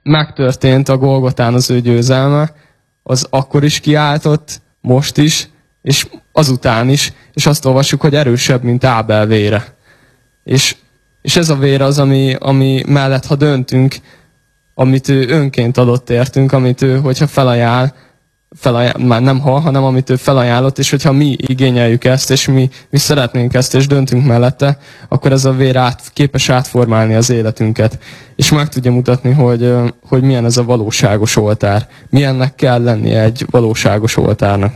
megtörtént a Golgotán az ő győzelme, az akkor is kiáltott, most is, és azután is, és azt olvassuk, hogy erősebb, mint Ábel vére. És ez a vér az, ami mellett, ha döntünk, amit ő önként adott értünk, amit ő, hogyha felajánl, már nem ha, hanem amit ő felajánlott, és hogyha mi igényeljük ezt, és mi szeretnénk ezt, és döntünk mellette, akkor ez a vér képes átformálni az életünket. És meg tudja mutatni, hogy milyen ez a valóságos oltár. Milyennek kell lennie egy valóságos oltárnak.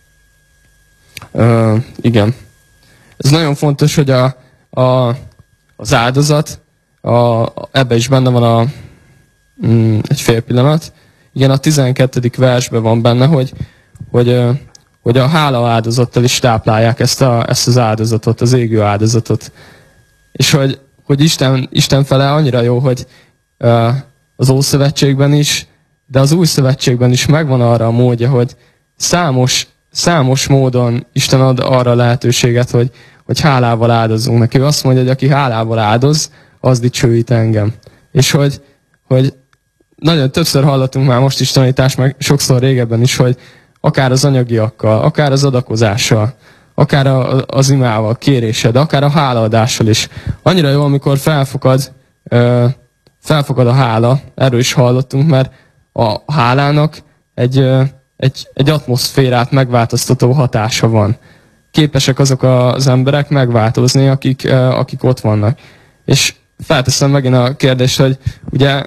Igen. Ez nagyon fontos, hogy az áldozat, ebbe is benne van egy fél pillanat. Igen, a 12. versben van benne, hogy a hála áldozattal is táplálják ezt az áldozatot, az égő áldozatot. És hogy Isten fele annyira jó, hogy az Ószövetségben is, de az Új Szövetségben is megvan arra a módja, hogy számos módon Isten ad arra lehetőséget, hogy hálával áldozunk neki. Ő azt mondja, hogy aki hálával áldoz, az dicsőít engem. És hogy nagyon többször hallottunk már most is tanítást, meg sokszor régebben is, hogy akár az anyagiakkal, akár az adakozással, akár az imával, kéréssel, de akár a hálaadással is. Annyira jó, amikor felfogad a hála, erről is hallottunk, mert a hálának egy atmoszférát megváltoztató hatása van. Képesek azok az emberek megváltozni, akik ott vannak. És felteszem megint a kérdést, hogy ugye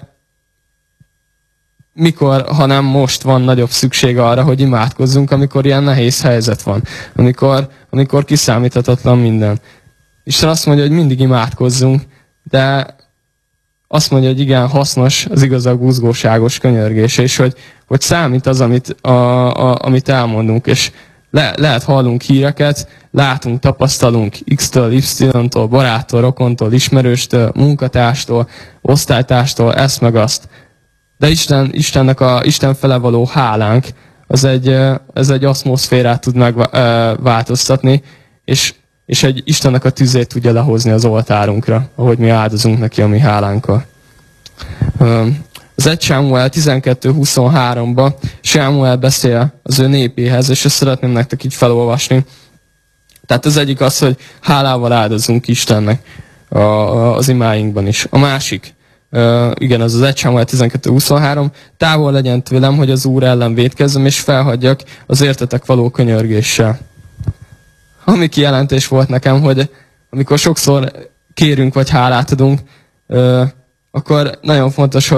mikor, ha nem most van nagyobb szükség arra, hogy imádkozzunk, amikor ilyen nehéz helyzet van. Amikor kiszámíthatatlan minden. Isten azt mondja, hogy mindig imádkozzunk, de azt mondja, hogy igen, hasznos az igazság buzgóságos könyörgés, és hogy számít az, amit elmondunk, és lehet hallunk híreket, látunk, tapasztalunk X-től, Y-től, baráttól, rokontól, ismerőstől, munkatárstól, osztálytárstól, ezt meg azt. De Isten fele való hálánk, ez egy atmoszférát tud megváltoztatni, és Istennek a tüzét tudja lehozni az oltárunkra, ahogy mi áldozunk neki a mi hálánkkal. Az 1 Sámuel 12:23-ban Sámuel beszél az ő népéhez, és ezt szeretném nektek így felolvasni. Tehát az egyik az, hogy hálával áldozunk Istennek az imáinkban is. A másik, igen, az 1 Sámuel 12:23, távol legyen tőlem, hogy az Úr ellen vétkezzem, és felhagyjak az értetek való könyörgéssel. Ami kijelentés volt nekem, hogy amikor sokszor kérünk vagy hálát adunk, akkor nagyon fontos,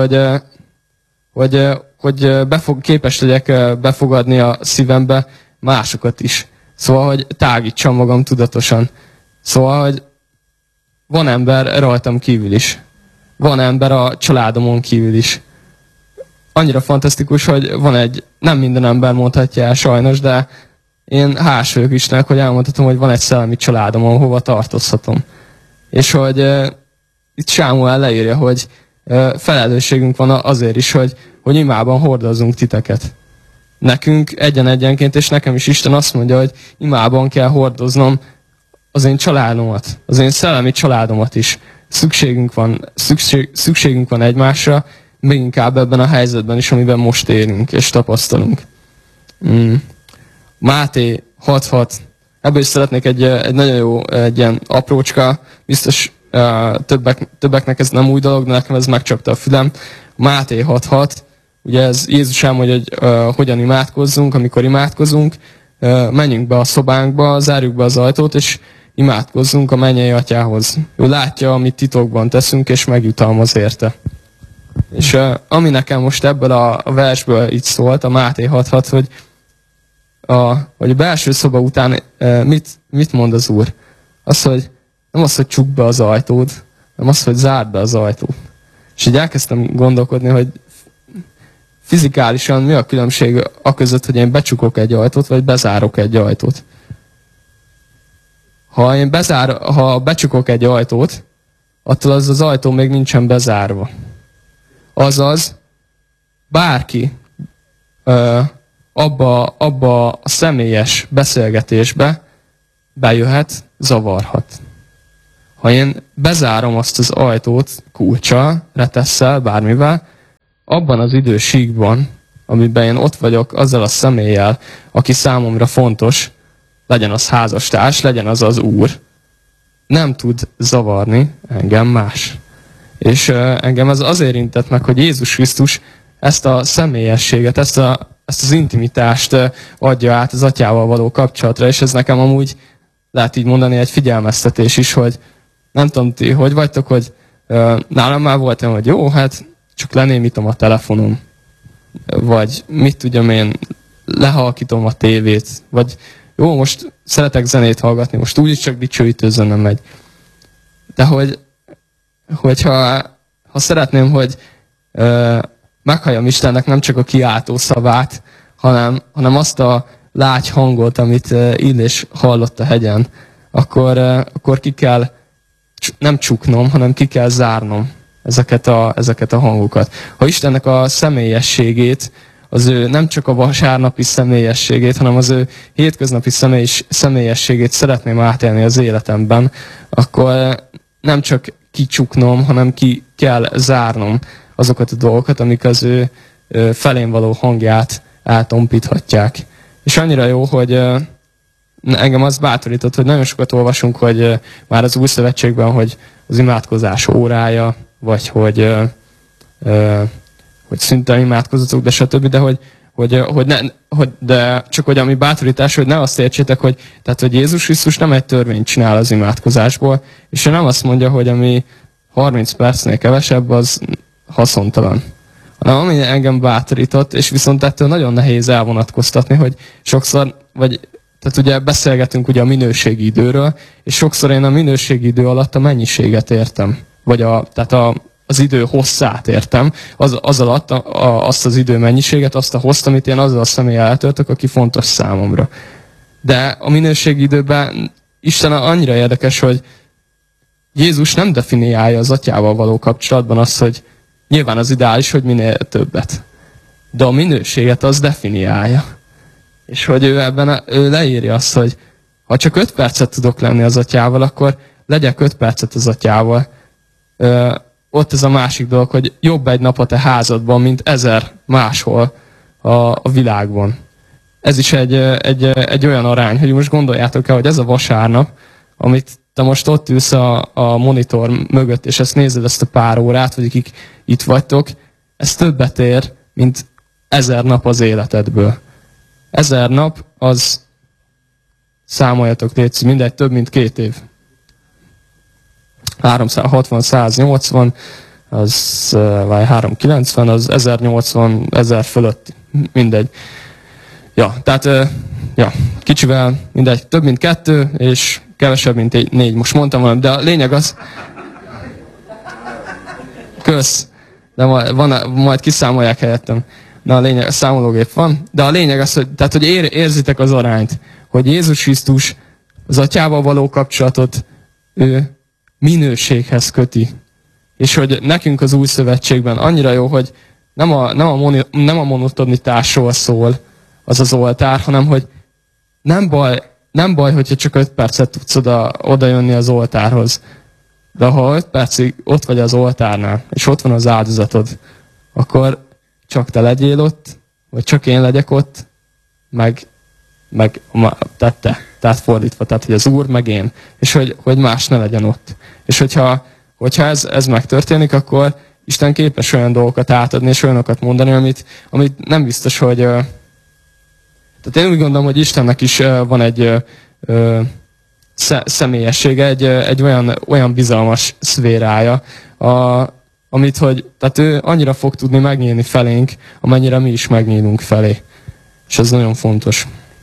hogy képes legyek befogadni a szívembe másokat is. Szóval, hogy tágítsam magam tudatosan. Szóval, hogy van ember rajtam kívül is. Van ember a családomon kívül is. Annyira fantasztikus, hogy nem minden ember mondhatja el sajnos, de én hálás vagyok Istennek, hogy elmondhatom, hogy van egy szellemi családom, ahova tartozhatom. És hogy itt Sámuel leírja, hogy felelősségünk van azért is, hogy imában hordozunk titeket. Nekünk egyenként, és nekem is Isten azt mondja, hogy imában kell hordoznom az én családomat, az én szellemi családomat is. Szükségünk van egymásra, még inkább ebben a helyzetben is, amiben most élünk és tapasztalunk. Máté 6:6. Ebből is szeretnék egy nagyon jó, egy ilyen aprócska, biztos többeknek ez nem új dolog, de nekem ez megcsapta a fülem. Máté 6:6. Ugye ez Jézus elmondja, hogy hogyan imádkozzunk, amikor imádkozunk. Menjünk be a szobánkba, zárjuk be az ajtót, és imádkozzunk a mennyei Atyához. Ő látja, amit titokban teszünk, és megjutalmaz érte. És ami nekem most ebből a versből így szólt, a Máté 6:6, hogy a belső szoba után mit mond az Úr? Nem az, hogy csukd be az ajtód, hanem az, hogy zárd be az ajtót. És így elkezdtem gondolkodni, hogy fizikálisan mi a különbség aközött, hogy én becsukok egy ajtót, vagy bezárok egy ajtót. Ha becsukok egy ajtót, attól az ajtó még nincsen bezárva. Azaz, bárki abba a személyes beszélgetésbe bejöhet, zavarhat. Ha én bezárom azt az ajtót kulccsal, retesszel, bármivel, abban az idősíkban, amiben én ott vagyok azzal a személlyel, aki számomra fontos, legyen az házastárs, legyen az az Úr, nem tud zavarni engem más. És engem ez azért érintett meg, hogy Jézus Krisztus ezt a személyességet, ezt az intimitást adja át az atyával való kapcsolatra, és ez nekem amúgy, lehet így mondani, egy figyelmeztetés is, hogy nem tudom ti, hogy vagytok, hogy nálam már volt olyan, hogy jó, hát csak lenémítom a telefonom, vagy mit tudjam én, lehalkítom a tévét, vagy jó, most szeretek zenét hallgatni, most úgyis csak dicsőítő zene megy. De hogyha szeretném, hogy meghalljam Istennek nem csak a kiáltó szavát, hanem azt a lágy hangot, amit Illés hallott a hegyen, akkor ki kell nem csuknom, hanem ki kell zárnom ezeket a hangokat. Ha Istennek a személyességét, az ő nem csak a vasárnapi személyességét, hanem az ő hétköznapi személyességét szeretném átélni az életemben, akkor nem csak kicsuknom, hanem ki kell zárnom azokat a dolgokat, amik az ő felén való hangját eltompíthatják. És annyira jó, hogy engem az bátorított, hogy nagyon sokat olvasunk, hogy már az Új Szövetségben, hogy az imádkozás órája, vagy hogy szüntel imádkozatok, de stb., de de csak hogy ami bátorítás, hogy ne azt értsétek, hogy Jézus Krisztus nem egy törvényt csinál az imádkozásból, és ő nem azt mondja, hogy ami 30 percnél kevesebb, az haszontalan. Hanem ami engem bátorított, és viszont ettől nagyon nehéz elvonatkoztatni, hogy sokszor, tehát ugye beszélgetünk ugye a minőségi időről, és sokszor én a minőségi idő alatt a mennyiséget értem, vagy az idő hosszát értem, az alatt azt az idő mennyiséget, azt a hosszt, amit én azzal a személlyel eltöltök, aki fontos számomra. De a minőségi időben Isten annyira érdekes, hogy Jézus nem definiálja az atyával való kapcsolatban azt, hogy nyilván az ideális, hogy minél többet. De a minőséget az definiálja. És hogy ő leírja azt, hogy ha csak 5 percet tudok lenni az atyával, akkor legyek 5 percet az atyával. Ott ez a másik dolog, hogy jobb egy nap a te házadban, mint 1000 máshol a világban. Ez is egy olyan arány, hogy most gondoljátok el, hogy ez a vasárnap, amit te most ott ülsz a monitor mögött, és ezt nézed, ezt a pár órát, vagy akik itt vagytok, ez többet ér, mint 1000 nap az életedből. 1000 nap, az számoljatok, légy, mindegy, több mint 2 év. 360, 180, vagy 390, az 1080, 1000 fölött, mindegy. Ja, tehát, kicsivel, mindegy, több mint 2, és kevesebb, mint 4. Most mondtam valamit, de a lényeg az... Kösz, de majd kiszámolják helyettem. Na a lényeg, a számológép van, de a lényeg az, hogy érzitek az arányt, hogy Jézus Krisztus az atyával való kapcsolatot ő minőséghez köti. És hogy nekünk az Új Szövetségben annyira jó, hogy nem a monotonitásról szól az oltár, hanem hogy nem baj, hogyha csak 5 percet tudsz oda jönni az oltárhoz. De ha 5 percig ott vagy az oltárnál, és ott van az áldozatod, akkor csak te legyél ott, vagy csak én legyek ott, meg tehát fordítva, tehát hogy az Úr, meg én, és hogy más ne legyen ott. És hogyha ez megtörténik, akkor Isten képes olyan dolgokat átadni, és olyanokat mondani, amit nem biztos, hogy... Tehát én úgy gondolom, hogy Istennek is van egy személyessége, egy olyan bizalmas szférája, tehát ő annyira fog tudni megnyílni felénk, amennyire mi is megnyílunk felé. És ez nagyon fontos.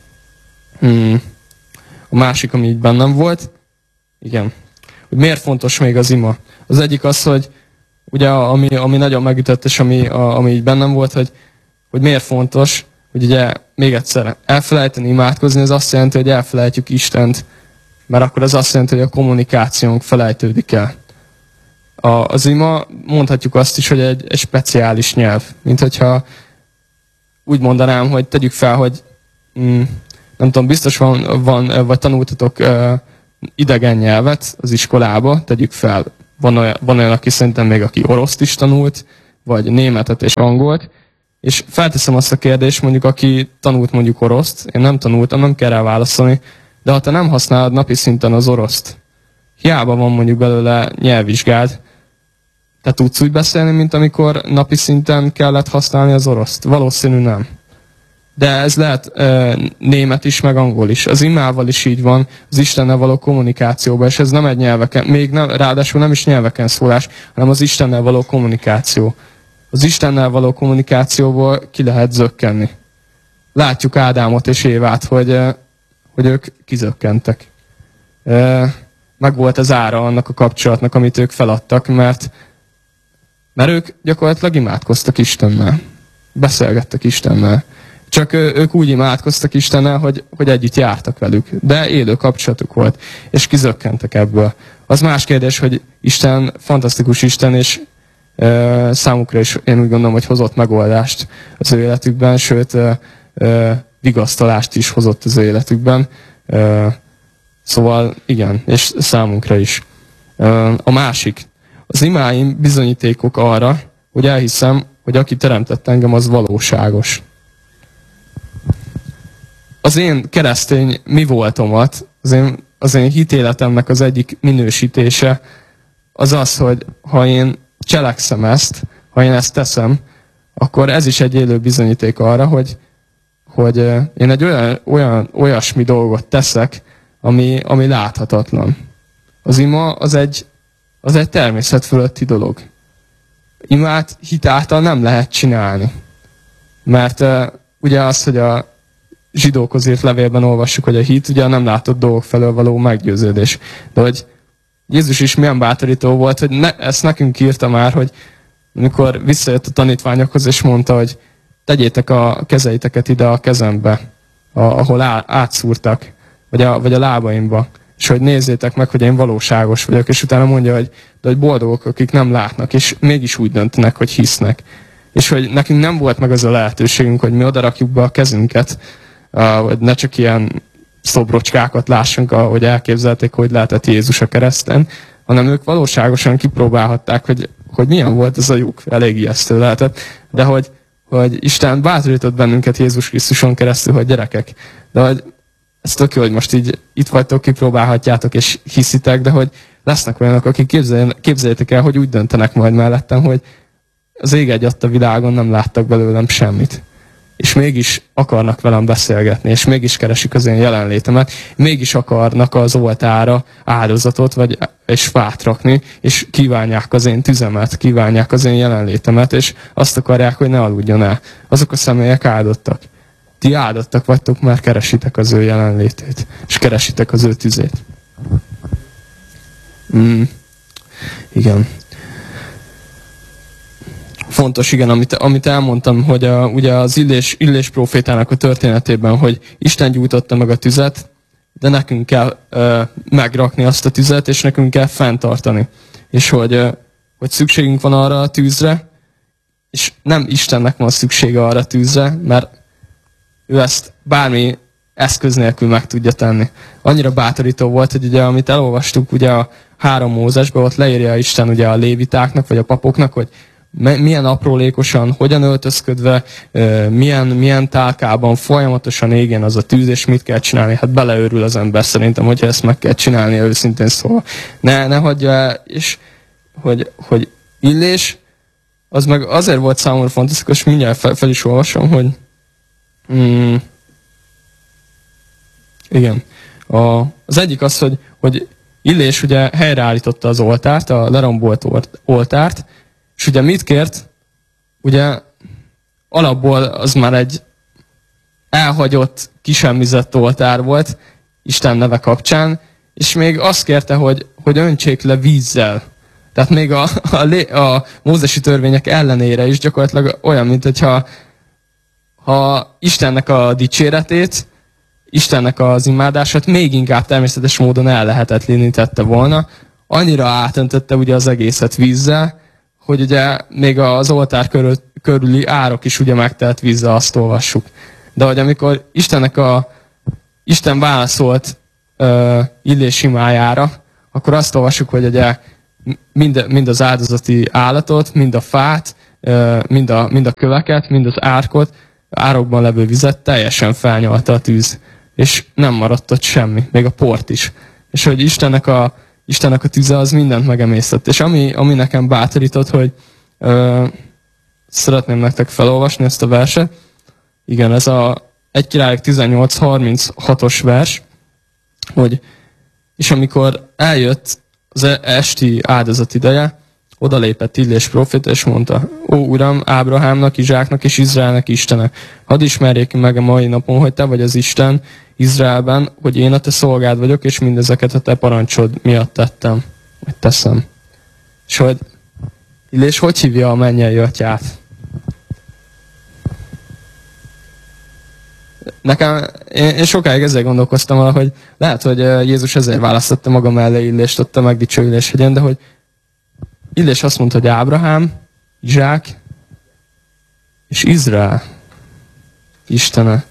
A másik, ami így bennem volt, igen, hogy miért fontos még az ima. Az egyik az, hogy ugye ami nagyon megütött, és ami így bennem volt, hogy miért fontos, hogy ugye még egyszer elfelejteni imádkozni, ez azt jelenti, hogy elfelejtjük Istent, mert akkor ez azt jelenti, hogy a kommunikációnk felejtődik el. Az ima, mondhatjuk azt is, hogy egy speciális nyelv, mint hogyha úgy mondanám, hogy tegyük fel, hogy nem tudom, biztos van vagy tanultatok idegen nyelvet az iskolába, tegyük fel. Van olyan, aki szerintem még aki oroszt is tanult, vagy németet és angolt, és felteszem azt a kérdést, mondjuk aki tanult mondjuk oroszt, én nem tanultam, nem kell rá válaszolni, de ha te nem használod napi szinten az oroszt, hiába van mondjuk belőle nyelvvizsgád, te tudsz úgy beszélni, mint amikor napi szinten kellett használni az oroszt? Valószínű nem. De ez lehet német is, meg angol is. Az imával is így van, az Istennel való kommunikációban, és ez nem egy nyelveken, még nem, ráadásul nem is nyelveken szólás, hanem az Istennel való kommunikáció. Az Istennel való kommunikációból ki lehet zökkenni. Látjuk Ádámot és Évát, hogy ők kizökkentek. Meg volt az ára annak a kapcsolatnak, amit ők feladtak, mert ők gyakorlatilag imádkoztak Istennel. Beszélgettek Istennel. Csak ők úgy imádkoztak Istennel, hogy együtt jártak velük. De élő kapcsolatuk volt, és kizökkentek ebből. Az más kérdés, hogy Isten fantasztikus Isten, és számukra is én úgy gondolom, hogy hozott megoldást az ő életükben, sőt vigasztalást is hozott az ő életükben. Szóval igen, és számunkra is. A másik, az imáim bizonyítékok arra, hogy elhiszem, hogy aki teremtett engem, az valóságos. Az én keresztény mi voltomat, az én hitéletemnek az egyik minősítése az az, hogy ha én cselekszem ezt, ha én ezt teszem, akkor ez is egy élő bizonyíték arra, hogy én egy olyasmi dolgot teszek, ami láthatatlan. Az ima az egy természet fölötti dolog. Imát hit által nem lehet csinálni. Mert ugye az, hogy a zsidókhoz írt levélben olvassuk, hogy a hit ugye a nem látott dolgok felől való meggyőződés. De hogy Jézus is milyen bátorító volt, hogy ezt nekünk írta már, hogy amikor visszajött a tanítványokhoz, és mondta, hogy tegyétek a kezeiteket ide a kezembe, ahol átszúrtak, vagy a lábaimba, és hogy nézzétek meg, hogy én valóságos vagyok, és utána mondja, hogy boldogok, akik nem látnak, és mégis úgy döntenek, hogy hisznek. És hogy nekünk nem volt meg az a lehetőségünk, hogy mi odarakjuk be a kezünket, vagy ne csak ilyen szobrocskákat lássunk, ahogy elképzelték, hogy lehetett Jézus a kereszten, hanem ők valóságosan kipróbálhatták, hogy milyen volt ez a lyuk. Elég ijesztő lehetett. De hogy Isten bátorított bennünket Jézus Krisztuson keresztül, hogy gyerekek. De hogy ez tök jó, hogy most így itt vagytok, kipróbálhatjátok és hiszitek, de hogy lesznek olyanok, akik képzeljétek el, hogy úgy döntenek majd mellettem, hogy az ég egyatt a világon nem láttak belőlem semmit. És mégis akarnak velem beszélgetni, és mégis keresik az én jelenlétemet, mégis akarnak az oltára áldozatot, és fát rakni, és kívánják az én tüzemet, kívánják az én jelenlétemet, és azt akarják, hogy ne aludjon el. Azok a személyek áldottak. Ti áldottak vagytok, mert keresitek az ő jelenlétét, és keresitek az ő tüzét. Igen. Fontos, igen, amit elmondtam, hogy ugye az Illés prófétának a történetében, hogy Isten gyújtotta meg a tüzet, de nekünk kell megrakni azt a tüzet, és nekünk kell fenntartani. És hogy szükségünk van arra a tűzre, és nem Istennek van szüksége arra a tűzre, mert ő ezt bármi eszköz nélkül meg tudja tenni. Annyira bátorító volt, hogy ugye, amit elolvastuk ugye a 3 Mózesben, ott leírja Isten ugye a lévitáknak, vagy a papoknak, hogy milyen aprólékosan, hogyan öltözködve, milyen tálkában folyamatosan égjen az a tűz, és mit kell csinálni. Hát beleőrül az ember szerintem, hogyha ezt meg kell csinálni, őszintén szóval. Ne hagyja el, és hogy Illés, az meg azért volt számomra fantasztikus, mindjárt fel is olvasom, hogy igen. Az egyik az, hogy Illés ugye helyreállította az oltárt, a lerombolt oltárt, és ugye mit kért? Ugye alapból az már egy elhagyott, kisemmizett oltár volt Isten neve kapcsán, és még azt kérte, hogy öntsék le vízzel. Tehát még a mózesi törvények ellenére is gyakorlatilag olyan, mint hogyha Istennek a dicséretét, Istennek az imádását még inkább természetes módon ellehetetlenítette volna. Annyira átöntötte ugye az egészet vízzel, hogy ugye még az oltár körüli árok is ugye megtelt vízzel, azt olvassuk. De hogy amikor Isten válaszolt Illés imájára, akkor azt olvassuk, hogy ugye mind az áldozati állatot, mind a fát mind a köveket, mind az árokban levő vizet teljesen felnyalta a tűz. És nem maradt ott semmi, még a port is. És hogy Istennek a tüze az mindent megemésztett. És ami nekem bátorított, hogy szeretném nektek felolvasni ezt a verset. Igen, ez a 1 Királyok 18:36-os vers, hogy és amikor eljött az esti áldozat ideje, odalépett Illés próféta, és mondta: Ó Uram, Ábrahámnak, Izsáknak és Izraelnek Istene, hadd ismerjék meg a mai napon, hogy te vagy az Isten Izraelben, hogy én a te szolgád vagyok, és mindezeket a te parancsod miatt tettem, vagy teszem. És hogy Illés hogy hívja a mennyei atyát? Nekem, én sokáig ezzel gondolkoztam valahogy, hogy lehet, hogy Jézus ezért választotta maga mellé Illést ott a megdicsőülés hegyen, de hogy Illés azt mondta, hogy Ábrahám, Izsák és Izrael Istene.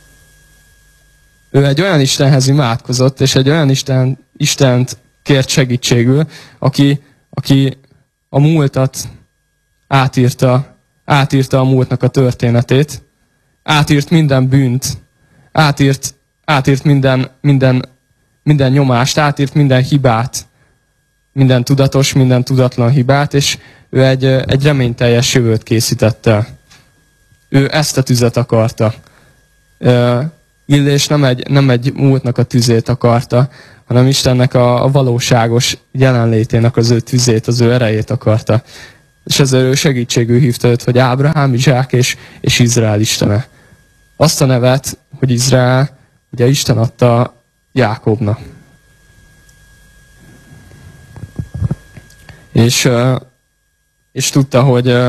Ő egy olyan Istenhez imádkozott, és egy olyan Istent kért segítségül, aki a múltat átírta a múltnak a történetét, átírt minden bűnt, átírt minden nyomást, átírt minden hibát, minden tudatos, minden tudatlan hibát, és ő egy reményteljes jövőt készített el. Ő ezt a tüzet akarta. Illés nem egy múltnak a tüzét akarta, hanem Istennek a valóságos jelenlétének az ő tüzét, az ő erejét akarta. És ezzel ő segítségül hívta őt, hogy Ábrahám, Izsák és Izrael Istene. Azt a nevet, hogy Izrael, ugye Isten adta Jákobnak. És tudta,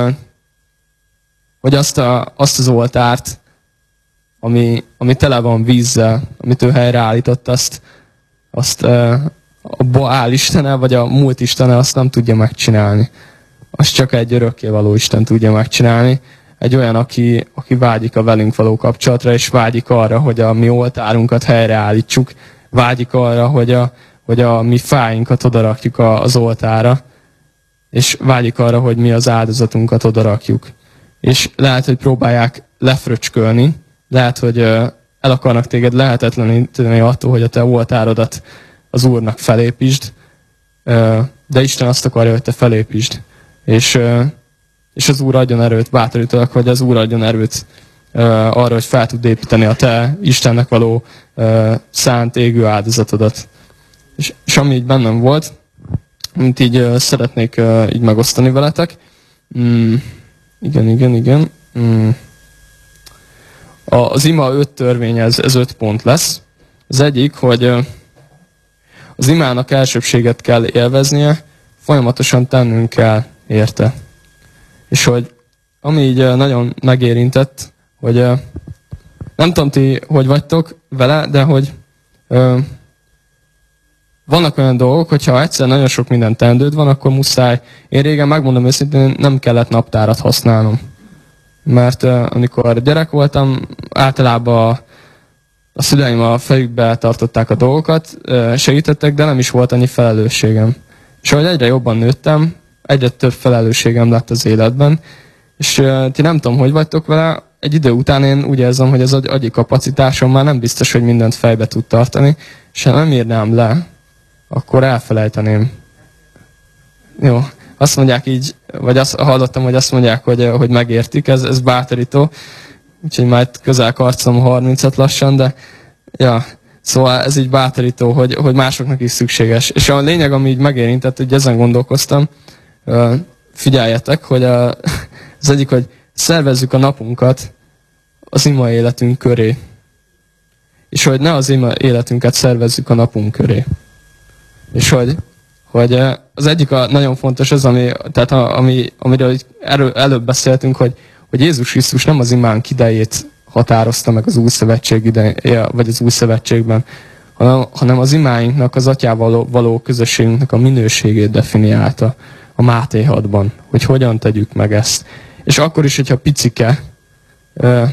hogy azt az oltárt, ami tele van vízzel, amit ő helyreállított, azt a Baál istene, vagy a múlt istene azt nem tudja megcsinálni. Azt csak egy örökkévaló Isten tudja megcsinálni. Egy olyan, aki vágyik a velünk való kapcsolatra, és vágyik arra, hogy a mi oltárunkat helyreállítsuk. Vágyik arra, hogy a mi fáinkat odarakjuk az oltára. És vágyik arra, hogy mi az áldozatunkat odarakjuk. És lehet, hogy próbálják lefröcskölni, lehet, hogy el akarnak téged lehetetleníteni attól, hogy a te oltárodat az Úrnak felépítsd, de Isten azt akarja, hogy te felépítsd. És az Úr adjon erőt, bátorítalak, hogy az Úr adjon erőt arra, hogy fel tud építeni a te Istennek való szánt égő áldozatodat. És ami így bennem volt, amit így szeretnék így megosztani veletek. Igen. Az ima 5 törvény, ez 5 pont lesz. Az egyik, hogy az imának elsőbséget kell élveznie, folyamatosan tennünk kell érte. És hogy ami így nagyon megérintett, hogy nem tudom ti, hogy vagytok vele, de hogy vannak olyan dolgok, hogyha egyszer nagyon sok minden teendőd van, akkor muszáj. Én régen, megmondom őszintén, nem kellett naptárat használnom. Mert amikor gyerek voltam, általában a szüleim a fejükbe tartották a dolgokat, segítettek, de nem is volt annyi felelősségem. És ahogy egyre jobban nőttem, egyre több felelősségem lett az életben, és ti nem tudom, hogy vagytok vele, egy idő után én úgy érzem, hogy az agyi kapacitásom már nem biztos, hogy mindent fejbe tud tartani, és ha nem írnám le, akkor elfelejteném. Jó, azt mondják így, vagy hallottam, hogy azt mondják, hogy megértik, ez bátorító, úgyhogy már közel karcolom 30-at lassan, de ja, szóval ez így bátorító, hogy másoknak is szükséges. És a lényeg, ami így megérintett, hogy ezen gondolkoztam, figyeljetek, hogy az egyik, hogy szervezzük a napunkat az ima életünk köré. És hogy ne az ima életünket szervezzük a napunk köré. És hogy az egyik nagyon fontos az, amiről előbb beszéltünk, hogy Jézus Krisztus nem az imánk idejét határozta meg az új szövetség ideje, vagy az új szövetségben, hanem az imáinknak, az atyával való közösségünknek a minőségét definiálta a Máté 6-ban, hogy hogyan tegyük meg ezt. És akkor is, hogyha picike,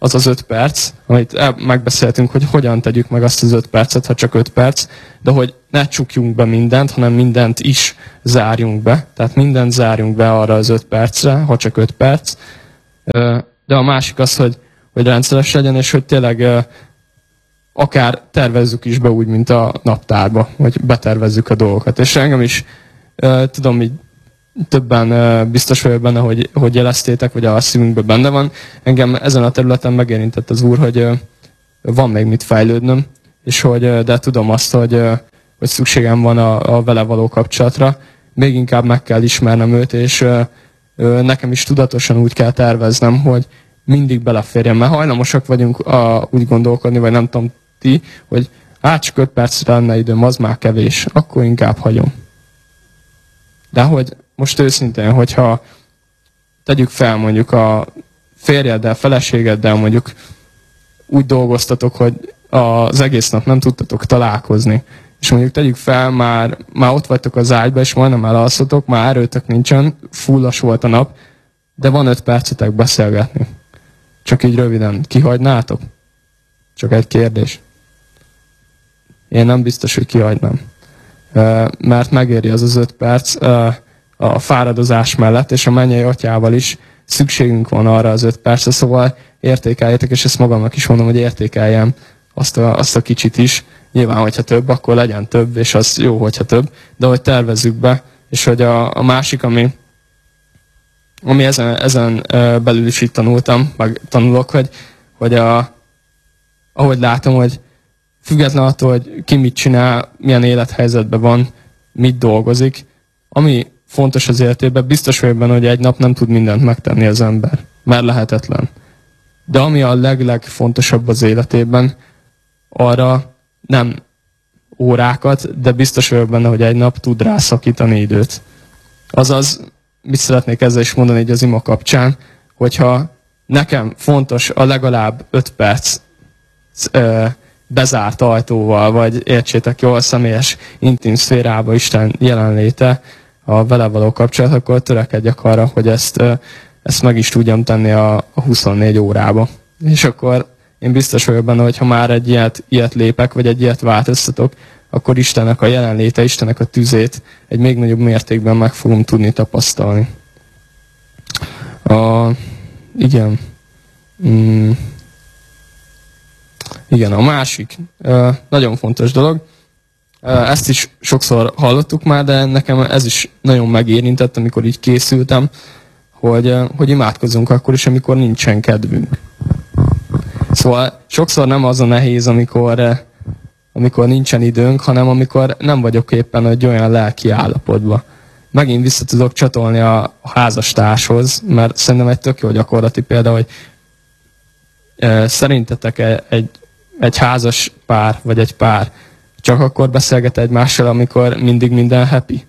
az az 5 perc, amit megbeszéltünk, hogy hogyan tegyük meg azt az 5 percet, ha csak 5 perc, de hogy ne csukjunk be mindent, hanem mindent is zárjunk be. Tehát mindent zárjunk be arra az 5 percre, ha csak 5 perc. De a másik az, hogy rendszeres legyen, és hogy tényleg akár tervezzük is be úgy, mint a naptárba, hogy betervezzük a dolgokat. És engem is tudom, így többen biztos vagyok benne, hogy jeleztétek, vagy a szívünkben benne van. Engem ezen a területen megérintett az Úr, hogy van még mit fejlődnöm, és de tudom azt, hogy szükségem van a vele való kapcsolatra. Még inkább meg kell ismernem őt, és nekem is tudatosan úgy kell terveznem, hogy mindig beleférjem, mert hajlamosak vagyunk úgy gondolkodni, vagy nem tudom ti, hogy csak 5 percre lenne időm, az már kevés, akkor inkább hagyom. De hogy most őszintén, hogyha tegyük fel mondjuk a férjeddel, feleségeddel mondjuk úgy dolgoztatok, hogy az egész nap nem tudtatok találkozni, és mondjuk tegyük fel, már ott vagytok az ágyba, és majdnem elalszotok, már erőtök nincsen, fullas volt a nap, de van 5 percetek beszélgetni. Csak így röviden, kihagynátok? Csak egy kérdés. Én nem biztos, hogy kihagynám. Mert megéri az 5 perc a fáradozás mellett, és a mennyei atyával is szükségünk van arra az 5 percre, szóval értékeljétek, és ezt magamnak is mondom, hogy értékeljem azt a kicsit is. Nyilván, hogyha több, akkor legyen több, és az jó, hogyha több, de hogy tervezzük be, és hogy a másik, ami ezen belül is itt tanultam, meg tanulok, hogy ahogy látom, hogy független attól, hogy ki mit csinál, milyen élethelyzetben van, mit dolgozik, ami fontos az életében, biztos vagyok benne, hogy egy nap nem tud mindent megtenni az ember, mert lehetetlen. De ami a legfontosabb az életében, arra nem órákat, de biztos vagyok benne, hogy egy nap tud rászakítani időt. Azaz, mit szeretnék ezzel is mondani így az ima kapcsán, hogyha nekem fontos a legalább 5 perc bezárt ajtóval, vagy értsétek jól, személyes, intim szférába Isten jelenléte, a vele való kapcsolat, akkor törekedjek arra, hogy ezt meg is tudjam tenni a 24 órába. És akkor én biztos vagyok benne, hogy ha már egy ilyet lépek, vagy egy ilyet változtatok, akkor Istennek a jelenléte, Istennek a tüzét egy még nagyobb mértékben meg fogom tudni tapasztalni. Igen. Igen, a másik nagyon fontos dolog. Ezt is sokszor hallottuk már, de nekem ez is nagyon megérintett, amikor így készültem, hogy imádkozzunk akkor is, amikor nincsen kedvünk. Szóval sokszor nem az a nehéz, amikor nincsen időnk, hanem amikor nem vagyok éppen egy olyan lelki állapotban. Megint vissza tudok csatolni a házastárshoz, mert szerintem egy tök jó gyakorlati példa, hogy szerintetek egy házas pár, vagy egy pár csak akkor beszélget egymással, amikor mindig minden happy?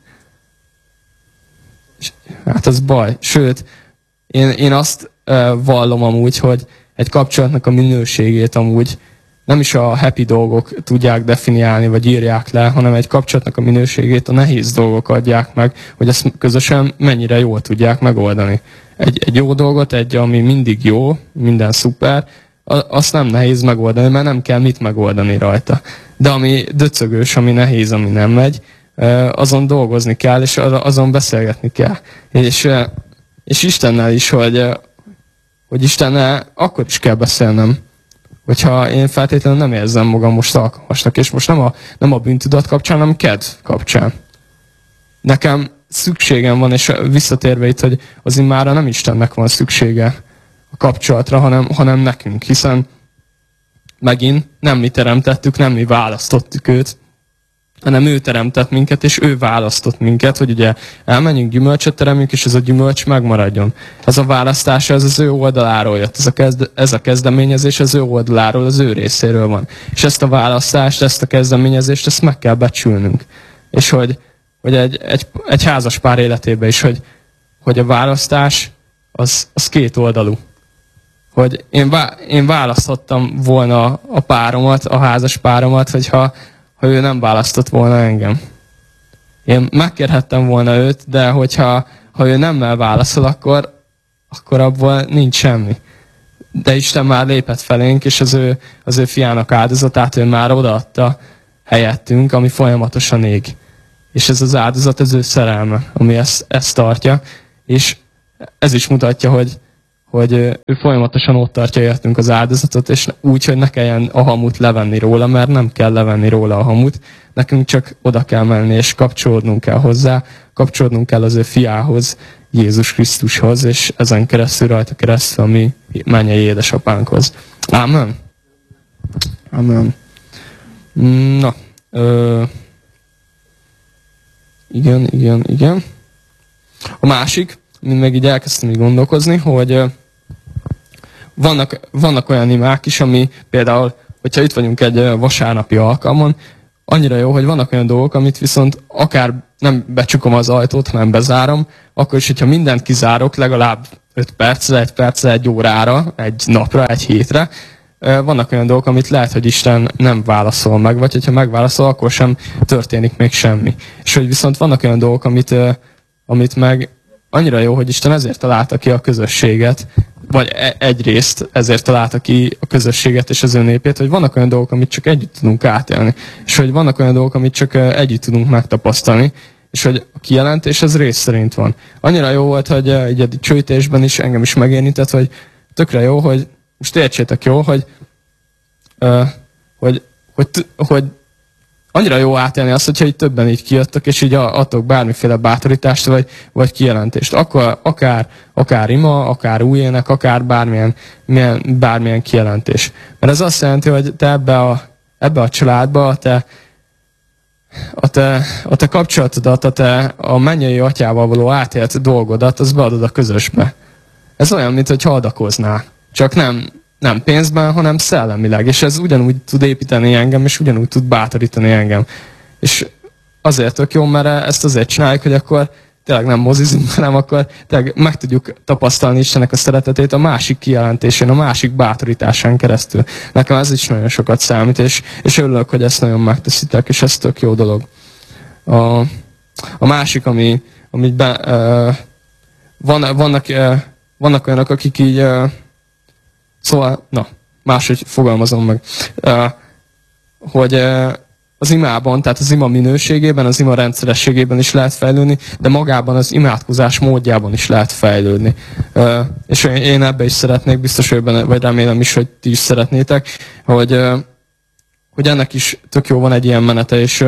Hát az baj. Sőt, én azt vallom amúgy, hogy egy kapcsolatnak a minőségét amúgy nem is a happy dolgok tudják definiálni, vagy írják le, hanem egy kapcsolatnak a minőségét a nehéz dolgok adják meg, hogy ezt közösen mennyire jól tudják megoldani. Egy jó dolgot, ami mindig jó, minden szuper, azt nem nehéz megoldani, mert nem kell mit megoldani rajta. De ami döcögős, ami nehéz, ami nem megy, azon dolgozni kell, és azon beszélgetni kell. És Istennel is, hogy Istennel akkor is kell beszélnem, hogyha én feltétlenül nem érzem magam most alkalmasnak, és most nem a bűntudat kapcsán, hanem kedv kapcsán. Nekem szükségem van, és visszatérve itt, hogy az immára nem Istennek van szüksége a kapcsolatra, hanem nekünk, hiszen megint nem mi teremtettük, nem mi választottuk őt, hanem ő teremtett minket, és ő választott minket, hogy ugye elmenjünk, gyümölcsöt teremjünk, és ez a gyümölcs megmaradjon. Ez a választás, ez az ő oldaláról jött, ez a kezdeményezés az ő oldaláról, az ő részéről van. És ezt a választást, ezt a kezdeményezést, ezt meg kell becsülnünk. És hogy egy házas pár életében is, hogy a választás az két oldalú. Hogy én választhattam volna a páromat, a házas páromat, hogyha ő nem választott volna engem. Én megkérhettem volna őt, de ha ő nemmel válaszol, akkor abból nincs semmi. de Isten már lépett felénk, és az ő fiának áldozatát ő már odaadta helyettünk, ami folyamatosan ég. És ez az áldozat, az ő szerelme, ami ezt tartja, és ez is mutatja, hogy ő folyamatosan ott tartja értünk az áldozatot, és úgy, hogy ne kelljen a hamut levenni róla, mert nem kell levenni róla a hamut, nekünk csak oda kell menni, és kapcsolódnunk kell hozzá, kapcsolódnunk kell az ő fiához, Jézus Krisztushoz, és ezen keresztül, rajta keresztül a mi mennyei édesapánkhoz. Ámen. Ámen. Na, igen. A másik, mint meg így elkezdtem így gondolkozni, hogy vannak olyan imák is, ami például, hogyha itt vagyunk egy vasárnapi alkalmon, annyira jó, hogy vannak olyan dolgok, amit viszont akár nem becsukom az ajtót, hanem bezárom, akkor is, hogyha mindent kizárok, legalább 5 percre, 1 percre, 1 órára, 1 napra, 1 hétre, vannak olyan dolgok, amit lehet, hogy Isten nem válaszol meg, vagy hogyha megválaszol, akkor sem történik még semmi. És hogy viszont vannak olyan dolgok, amit meg annyira jó, hogy Isten ezért találta ki a közösséget, vagy egyrészt ezért találta ki a közösséget és az ő népét, hogy vannak olyan dolgok, amit csak együtt tudunk átélni, és hogy vannak olyan dolgok, amit csak együtt tudunk megtapasztalni, és hogy a kijelentés az rész szerint van. Annyira jó volt, hogy egy csőítésben is engem is megérintett, hogy tökre jó, hogy most értsétek jó, hogy annyira jó átélni azt, hogyha így többen így kijöttek, és így adtok bármiféle bátorítást, vagy kijelentést. Akkor akár ima, akár új ének, akár bármilyen kijelentés. Mert ez azt jelenti, hogy te ebbe a családba, a te kapcsolatodat, a mennyei atyával való átélt dolgodat, az beadod a közösbe. Ez olyan, mintha adakoznál. Csak nem pénzben, hanem szellemileg. És ez ugyanúgy tud építeni engem, és ugyanúgy tud bátorítani engem. És azért tök jó, mert ezt azért csináljuk, hogy akkor tényleg nem mozizunk, hanem akkor tényleg meg tudjuk tapasztalni Istennek a szeretetét a másik kijelentésén, a másik bátorításán keresztül. Nekem ez is nagyon sokat számít, és örülök, hogy ezt nagyon megteszitek, és ez tök jó dolog. A másik, vannak olyanok, akik így szóval, máshogy fogalmazom meg, hogy az imában, tehát az ima minőségében, az ima rendszerességében is lehet fejlődni, de magában az imádkozás módjában is lehet fejlődni. És én ebbe is szeretnék, biztos, vagy remélem is, hogy ti is szeretnétek, hogy ennek is tök jó van egy ilyen menete, és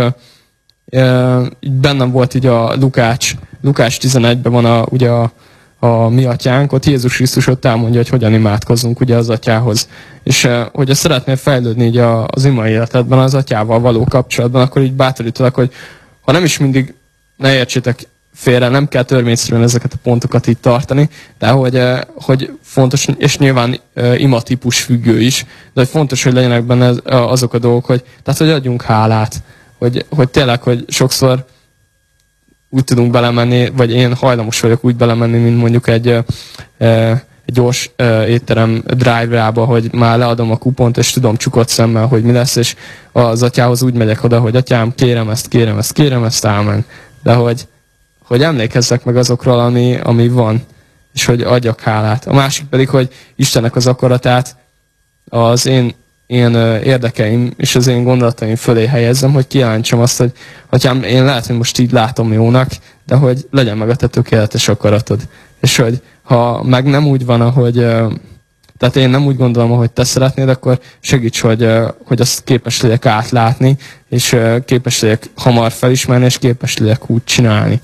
így bennem volt így a Lukács 11-ben van ugye a mi atyánk, ott Jézus Krisztus ott elmondja, hogy hogyan imádkozzunk ugye az atyához. És hogyha szeretnél fejlődni így az ima életedben, az atyával való kapcsolatban, akkor így bátorítalak, hogy ha nem is mindig, ne értsétek félre, nem kell törvényszerűen ezeket a pontokat így tartani, de hogy fontos, és nyilván ima típus függő is, de hogy fontos, hogy legyenek benne azok a dolgok, hogy adjunk hálát, hogy tényleg, hogy sokszor úgy tudunk belemenni, vagy én hajlamos vagyok úgy belemenni, mint mondjuk egy gyors étterem drive-rába, hogy már leadom a kupont, és tudom csukott szemmel, hogy mi lesz, és az atyához úgy megyek oda, hogy atyám, kérem ezt, ámen. De hogy emlékezzek meg azokról, ami van, és hogy adjak hálát. A másik pedig, hogy Istennek az akaratát az én érdekeim és az én gondolataim fölé helyezzem, hogy kijelentsem azt, hogy atyám, én lehet, hogy most így látom jónak, de hogy legyen meg a te tökéletes akaratod. És hogy ha meg nem úgy van, tehát én nem úgy gondolom, ahogy te szeretnéd, akkor segíts, hogy azt képes legyek átlátni, és képes legyek hamar felismerni, és képes legyek úgy csinálni.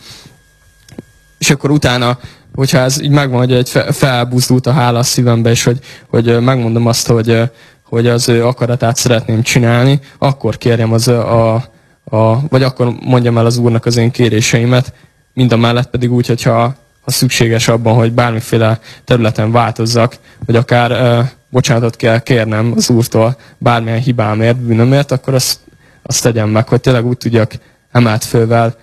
És akkor utána, hogyha ez így megvan, hogy egy felbuzdult a hála a szívembe, és hogy megmondom azt, hogy az ő akaratát szeretném csinálni, akkor kérjem vagy akkor mondjam el az Úrnak az én kéréseimet, mind a mellett pedig úgy, hogyha szükséges abban, hogy bármiféle területen változzak, vagy akár bocsánatot kell kérnem az Úrtól bármilyen hibámért, bűnömért, akkor azt tegyem meg, hogy tényleg úgy tudjak emelt fővel,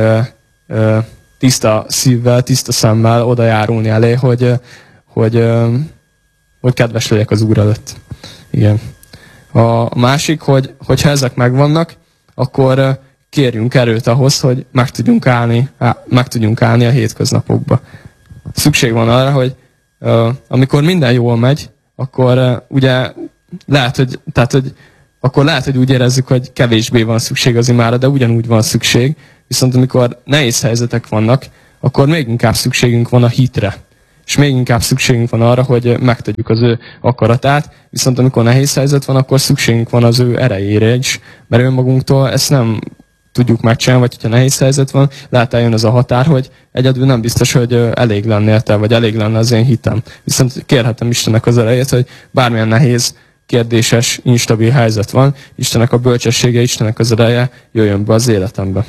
tiszta szívvel, tiszta szemmel oda járulni elé, hogy kedves legyek az Úr előtt. Igen. A másik, hogyha ezek megvannak, akkor kérjünk erőt ahhoz, hogy meg tudjunk állni a hétköznapokba. Szükség van arra, hogy amikor minden jól megy, akkor ugye lehet, hogy úgy érezzük, hogy kevésbé van szükség az imára, de ugyanúgy van szükség. Viszont amikor nehéz helyzetek vannak, akkor még inkább szükségünk van a hitre. És még inkább szükségünk van arra, hogy megtegyük az ő akaratát, viszont amikor nehéz helyzet van, akkor szükségünk van az ő erejére is, mert önmagunktól ezt nem tudjuk megcsinálni, vagy hogyha nehéz helyzet van, lehet eljön az a határ, hogy egyedül nem biztos, hogy elég lennél te, vagy elég lenne az én hitem. Viszont kérhetem Istennek az erejét, hogy bármilyen nehéz, kérdéses, instabil helyzet van, Istennek a bölcsessége, Istennek az ereje jöjjön be az életembe.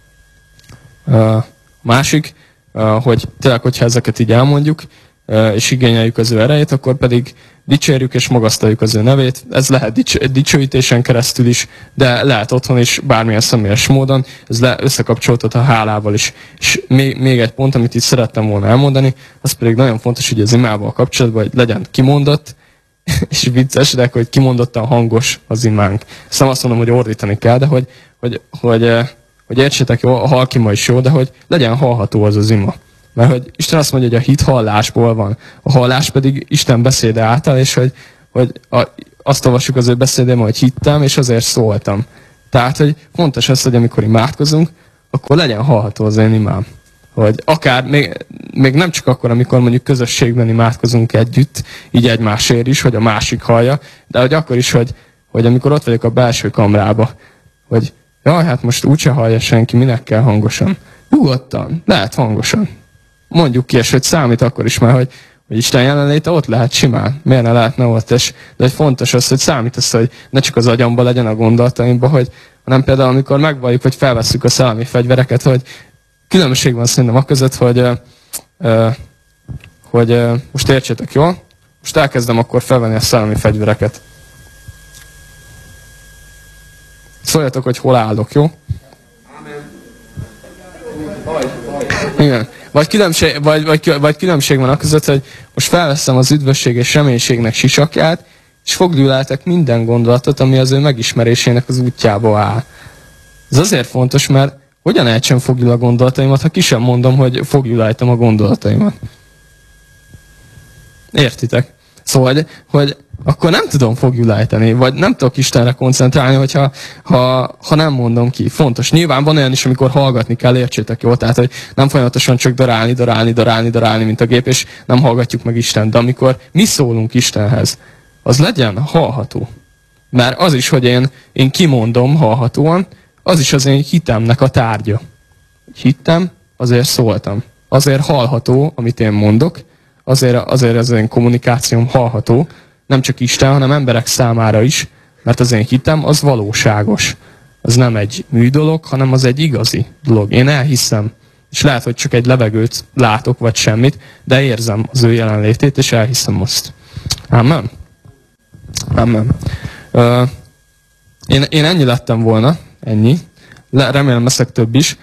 Másik, hogy tényleg, hogyha ezeket így elmondjuk, és igényeljük az ő erejét, akkor pedig dicsérjük és magasztaljuk az ő nevét. Ez lehet dicsőítésen keresztül is, de lehet otthon is, bármilyen személyes módon. Ez összekapcsolódhat a hálával is. És még egy pont, amit itt szerettem volna elmondani, az pedig nagyon fontos, hogy az imával kapcsolatban, hogy legyen kimondott, és vicces, de hogy kimondottan hangos az imánk. Ezt nem azt mondom, hogy ordítani kell, de hogy értsétek jó, a halkima is jó, de hogy legyen hallható az az ima. Mert hogy Isten azt mondja, hogy a hit hallásból van. A hallás pedig Isten beszéde által, és hogy azt olvassuk az ő beszédében, hogy hittem, és azért szóltam. Tehát, hogy fontos az, hogy amikor imádkozunk, akkor legyen hallható az én imám. Hogy akár még nem csak akkor, amikor mondjuk közösségben imádkozunk együtt, így egymásért is, hogy a másik hallja, de hogy akkor is, hogy amikor ott vagyok a belső kamrába, hogy jaj, hát most úgyse hallja senki, minek kell hangosan. Nyugodtan, lehet hangosan. Mondjuk ki, és hogy számít akkor is már, hogy Isten jelenléte ott lehet simán. Miért ne lehetne ott? De hogy fontos az, hogy számít az, hogy ne csak az agyamba legyen a gondolataimba, hanem például amikor megvalljuk, hogy felvesszük a szellemi fegyvereket, hogy különbség van szerintem a között, hogy most értsétek jól, most elkezdem akkor felvenni a szellemi fegyvereket. Szóljatok, hogy hol állok, jó? Igen. Vagy különbség van a között, hogy most felveszem az üdvösség és reménységnek sisakját, és foglyuláltak minden gondolatot, ami az ő megismerésének az útjába áll. Ez azért fontos, mert hogyan ejtsem fogjul a gondolataimat, ha ki sem mondom, hogy fogjuláltam a gondolataimat. Értitek? Szóval, hogy akkor nem tudom fogjuláltani, vagy nem tudok Istenre koncentrálni, hogyha nem mondom ki. Fontos. Nyilván van olyan is, amikor hallgatni kell, értsétek jól, tehát, hogy nem folyamatosan csak darálni, mint a gép, és nem hallgatjuk meg Istent. De amikor mi szólunk Istenhez, az legyen hallható. Mert az is, hogy én kimondom hallhatóan, az is az én hitemnek a tárgya. Hittem, azért szóltam. Azért hallható, amit én mondok, azért az én kommunikációm hallható, nem csak Isten, hanem emberek számára is, mert az én hitem az valóságos. Az nem egy műdolog, hanem az egy igazi dolog. Én elhiszem, és lehet, hogy csak egy levegőt látok, vagy semmit, de érzem az ő jelenlétét, és elhiszem azt. Amen. Amen. Én ennyi lettem volna, ennyi. Remélem leszek több is.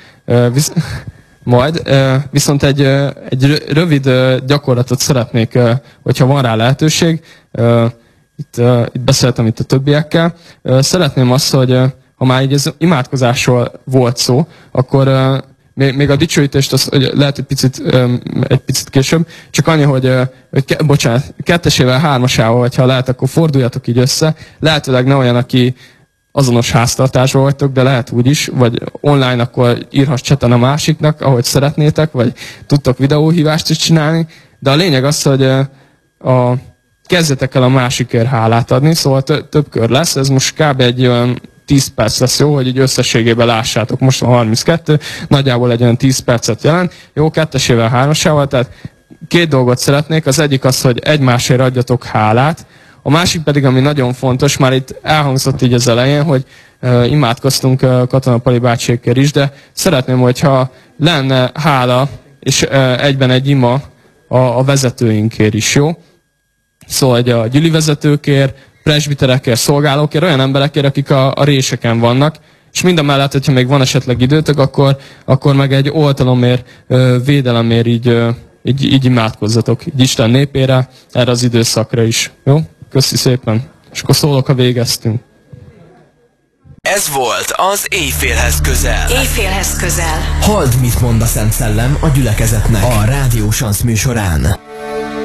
Viszont egy rövid gyakorlatot szeretnék, hogyha van rá lehetőség. Itt beszéltem itt a többiekkel. Szeretném azt, hogy ha már így az imádkozásról volt szó, akkor még a dicsőítést az, hogy lehet egy picit később, csak annyi, hogy kettesével, hármasával, vagy ha lehet, akkor forduljatok így össze. Lehetőleg ne olyan, aki azonos háztartásban vagytok, de lehet úgy is, vagy online akkor írhass cseten a másiknak, ahogy szeretnétek, vagy tudtok videóhívást is csinálni, de a lényeg az, hogy kezdjetek el a másikért hálát adni, szóval több kör lesz, ez most kb. Egy olyan 10 perc lesz, jó, hogy így összességében lássátok, most van 32, nagyjából egy olyan 10 percet jelent, jó, kettesével, hármasával, tehát két dolgot szeretnék, az egyik az, hogy egymásért adjatok hálát, a másik pedig, ami nagyon fontos, már itt elhangzott így az elején, hogy imádkoztunk Katona Pali bácsiékért is, de szeretném, hogyha lenne hála, és egyben egy ima a vezetőinkért is, jó? Szóval a gyülivezetőkért, presbiterekért, szolgálókért, olyan emberekért, akik a réseken vannak, és mindamellett, hogyha még van esetleg időtök, akkor meg egy oltalomért, védelemért így imádkozzatok, így Isten népére, erre az időszakra is, jó? Köszi szépen. És akkor szólok, ha végeztünk. Ez volt az Éjfélhez közel. Éjfélhez közel. Halld, mit mond a Szent Szellem a gyülekezetnek a Rádió Sansz műsorán.